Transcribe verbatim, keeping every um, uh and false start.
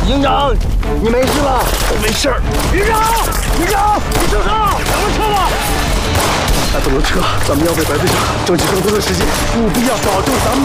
营长，你没事吧？ 我没事儿。 营长，营长，你受伤，咱们撤吧。 还不能撤，咱们要为白队长争取更多的时间，务必要保证咱们的。